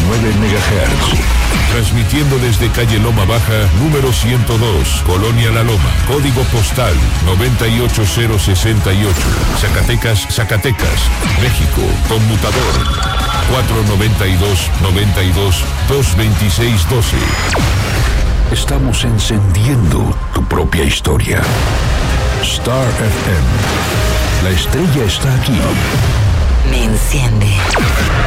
MHz. Transmitiendo desde calle Loma Baja, número 102, Colonia La Loma, código postal 98068, Zacatecas, Zacatecas, México, conmutador 492-92-226-12. Estamos encendiendo tu propia historia. Star FM. La estrella está aquí. Me enciende.